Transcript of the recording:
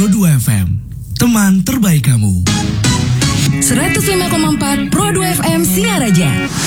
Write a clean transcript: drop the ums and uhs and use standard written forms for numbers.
Pro 2 FM, teman terbaik kamu. 105,4 Pro 2 FM Singaraja.